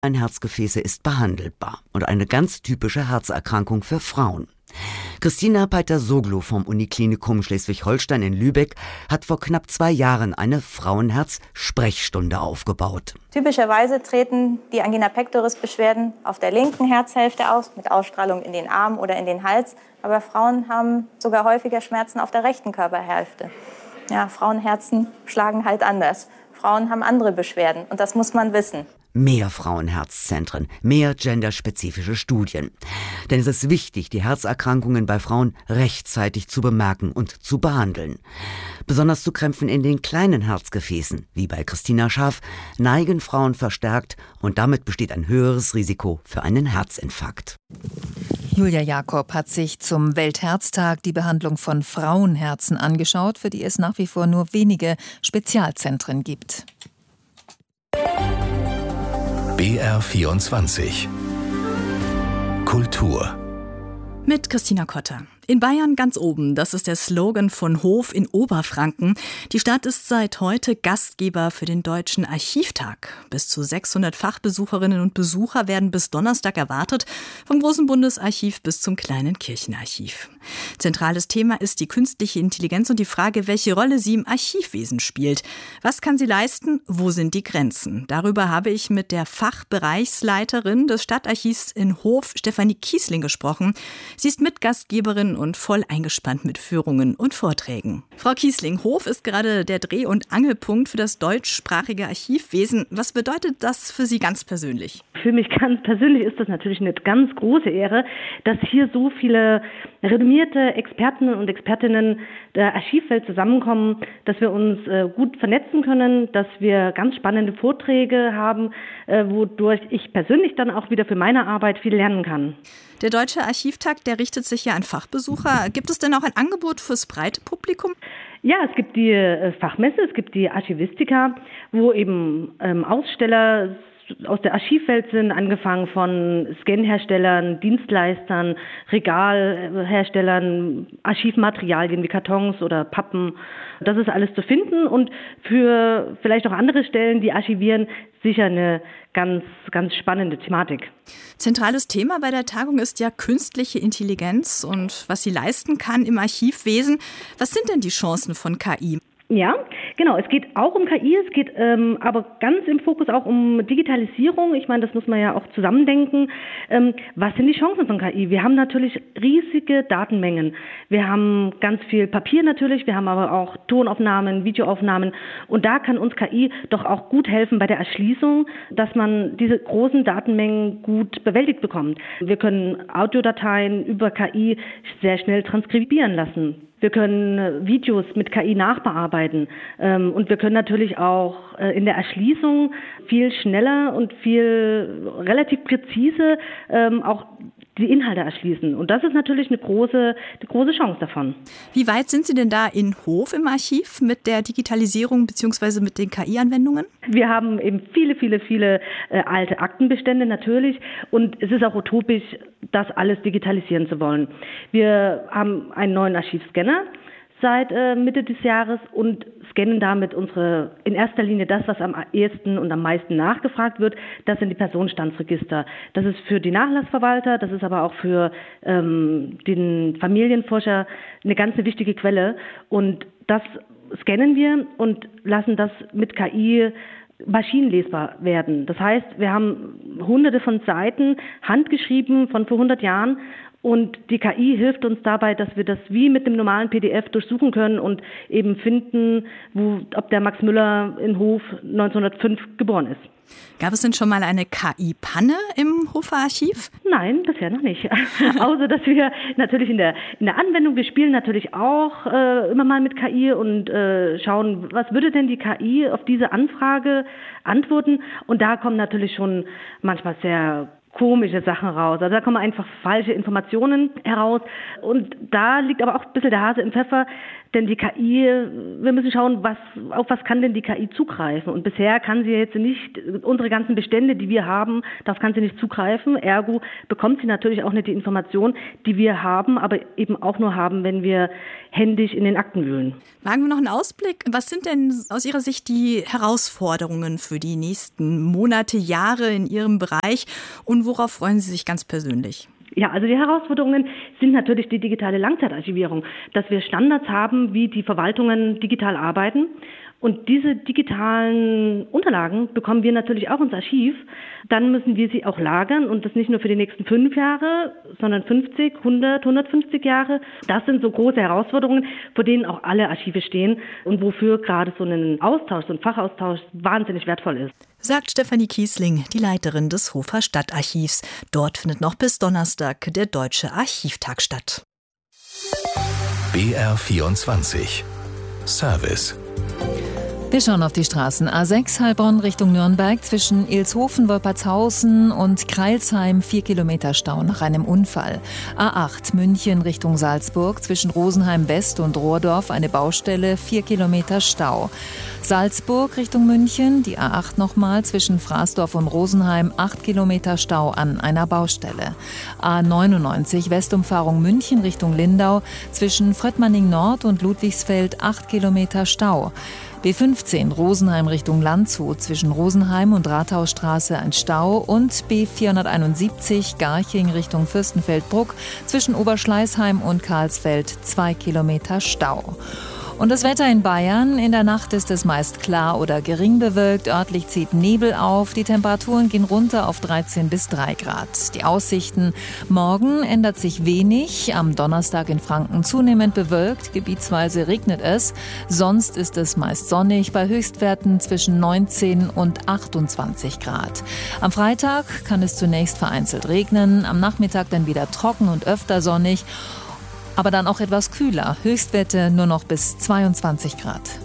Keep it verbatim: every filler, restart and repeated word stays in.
Herzgefäße ist behandelbar und eine ganz typische Herzerkrankung für Frauen. Christina Peiter-Soglo vom Uniklinikum Schleswig-Holstein in Lübeck hat vor knapp zwei Jahren eine Frauenherz-Sprechstunde aufgebaut. Typischerweise treten die Angina pectoris-Beschwerden auf der linken Herzhälfte aus, mit Ausstrahlung in den Arm oder in den Hals. Aber Frauen haben sogar häufiger Schmerzen auf der rechten Körperhälfte. Ja, Frauenherzen schlagen halt anders. Frauen haben andere Beschwerden und das muss man wissen. Mehr Frauenherzzentren, mehr genderspezifische Studien. Denn es ist wichtig, die Herzerkrankungen bei Frauen rechtzeitig zu bemerken und zu behandeln. Besonders zu Krämpfen in den kleinen Herzgefäßen, wie bei Christina Schaaf, neigen Frauen verstärkt und damit besteht ein höheres Risiko für einen Herzinfarkt. Julia Jakob hat sich zum Weltherztag die Behandlung von Frauenherzen angeschaut, für die es nach wie vor nur wenige Spezialzentren gibt. B R vierundzwanzig Kultur mit Christina Kotter. In Bayern ganz oben, das ist der Slogan von Hof in Oberfranken. Die Stadt ist seit heute Gastgeber für den Deutschen Archivtag. Bis zu sechshundert Fachbesucherinnen und Besucher werden bis Donnerstag erwartet, vom Großen Bundesarchiv bis zum kleinen Kirchenarchiv. Zentrales Thema ist die künstliche Intelligenz und die Frage, welche Rolle sie im Archivwesen spielt. Was kann sie leisten? Wo sind die Grenzen? Darüber habe ich mit der Fachbereichsleiterin des Stadtarchivs in Hof, Stefanie Kiesling, gesprochen. Sie ist Mitgastgeberin und voll eingespannt mit Führungen und Vorträgen. Frau Kiesling, Hof ist gerade der Dreh- und Angelpunkt für das deutschsprachige Archivwesen. Was bedeutet das für Sie ganz persönlich? Für mich ganz persönlich ist das natürlich eine ganz große Ehre, dass hier so viele renommierte Experten und Expertinnen der Archivwelt zusammenkommen, dass wir uns gut vernetzen können, dass wir ganz spannende Vorträge haben, wodurch ich persönlich dann auch wieder für meine Arbeit viel lernen kann. Der Deutsche Archivtag, der richtet sich ja an Fachbesucher. Gibt es denn auch ein Angebot fürs breite Publikum? Ja, es gibt die Fachmesse, es gibt die Archivistika, wo eben ähm, Aussteller aus der Archivwelt sind, angefangen von Scanherstellern, Dienstleistern, Regalherstellern, Archivmaterialien wie Kartons oder Pappen. Das ist alles zu finden und für vielleicht auch andere Stellen, die archivieren, sicher eine ganz, ganz spannende Thematik. Zentrales Thema bei der Tagung ist ja künstliche Intelligenz und was sie leisten kann im Archivwesen. Was sind denn die Chancen von K I? Ja, genau. Es geht auch um K I, es geht ähm, aber ganz im Fokus auch um Digitalisierung. Ich meine, das muss man ja auch zusammendenken. Ähm, was sind die Chancen von K I? Wir haben natürlich riesige Datenmengen. Wir haben ganz viel Papier natürlich, wir haben aber auch Tonaufnahmen, Videoaufnahmen. Und da kann uns K I doch auch gut helfen bei der Erschließung, dass man diese großen Datenmengen gut bewältigt bekommt. Wir können Audiodateien über K I sehr schnell transkribieren lassen. Wir können Videos mit K I nachbearbeiten und wir können natürlich auch in der Erschließung viel schneller und viel relativ präzise auch die Inhalte erschließen. Und das ist natürlich eine große, eine große Chance davon. Wie weit sind Sie denn da in Hof im Archiv mit der Digitalisierung bzw. mit den K I-Anwendungen? Wir haben eben viele, viele, viele äh, alte Aktenbestände natürlich und es ist auch utopisch, das alles digitalisieren zu wollen. Wir haben einen neuen Archivscanner seit äh, Mitte des Jahres und scannen damit unsere, in erster Linie das, was am ehesten und am meisten nachgefragt wird, das sind die Personenstandsregister. Das ist für die Nachlassverwalter, das ist aber auch für ähm, den Familienforscher eine ganz eine wichtige Quelle und das scannen wir und lassen das mit K I maschinenlesbar werden. Das heißt, wir haben hunderte von Seiten handgeschrieben von vor hundert Jahren und die K I hilft uns dabei, dass wir das wie mit einem normalen P D F durchsuchen können und eben finden, wo, ob der Max Müller in Hof neunzehnhundertfünf geboren ist. Gab es denn schon mal eine K I-Panne im Hofer Archiv? Nein, bisher noch nicht. Außer, dass wir natürlich in der, in der Anwendung, wir spielen natürlich auch äh, immer mal mit K I und äh, schauen, was würde denn die K I auf diese Anfrage antworten? Und da kommen natürlich schon manchmal sehr komische Sachen raus. Also da kommen einfach falsche Informationen heraus. Und da liegt aber auch ein bisschen der Hase im Pfeffer, denn die K I, wir müssen schauen, was, auf was kann denn die K I zugreifen. Und bisher kann sie jetzt nicht, unsere ganzen Bestände, die wir haben, darauf kann sie nicht zugreifen. Ergo bekommt sie natürlich auch nicht die Information, die wir haben, aber eben auch nur haben, wenn wir händisch in den Akten wühlen. Wagen wir noch einen Ausblick. Was sind denn aus Ihrer Sicht die Herausforderungen für die nächsten Monate, Jahre in Ihrem Bereich und worauf freuen Sie sich ganz persönlich? Ja, also die Herausforderungen sind natürlich die digitale Langzeitarchivierung, dass wir Standards haben, wie die Verwaltungen digital arbeiten. Und diese digitalen Unterlagen bekommen wir natürlich auch ins Archiv. Dann müssen wir sie auch lagern und das nicht nur für die nächsten fünf Jahre, sondern fünfzig, hundert, hundertfünfzig Jahre. Das sind so große Herausforderungen, vor denen auch alle Archive stehen und wofür gerade so ein Austausch, so ein Fachaustausch wahnsinnig wertvoll ist. Sagt Stefanie Kiesling, die Leiterin des Hofer Stadtarchivs. Dort findet noch bis Donnerstag der Deutsche Archivtag statt. B R vierundzwanzig Service. Wir schauen auf die Straßen. A sechs Heilbronn Richtung Nürnberg zwischen Ilshofen, Wolpertshausen und Kreilsheim vier Kilometer Stau nach einem Unfall. A acht München Richtung Salzburg zwischen Rosenheim West und Rohrdorf eine Baustelle, vier Kilometer Stau. Salzburg Richtung München, die A acht nochmal zwischen Fraßdorf und Rosenheim, acht Kilometer Stau an einer Baustelle. A neunundneunzig Westumfahrung München Richtung Lindau zwischen Fröttmanning Nord und Ludwigsfeld, acht Kilometer Stau. B fünfzehn Rosenheim Richtung Landshut zwischen Rosenheim und Rathausstraße ein Stau und B vierhunderteinundsiebzig Garching Richtung Fürstenfeldbruck zwischen Oberschleißheim und Karlsfeld zwei Kilometer Stau. Und das Wetter in Bayern. In der Nacht ist es meist klar oder gering bewölkt. Örtlich zieht Nebel auf. Die Temperaturen gehen runter auf dreizehn bis drei Grad. Die Aussichten: Morgen ändert sich wenig. Am Donnerstag in Franken zunehmend bewölkt. Gebietsweise regnet es. Sonst ist es meist sonnig bei Höchstwerten zwischen neunzehn und achtundzwanzig Grad. Am Freitag kann es zunächst vereinzelt regnen. Am Nachmittag dann wieder trocken und öfter sonnig. Aber dann auch etwas kühler. Höchstwerte nur noch bis zweiundzwanzig Grad.